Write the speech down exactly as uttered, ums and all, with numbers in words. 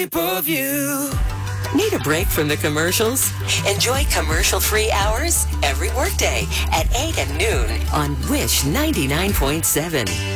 shape of you. Need a break from the commercials? Enjoy commercial-free hours every workday at eight and noon on Wish ninety-nine point seven.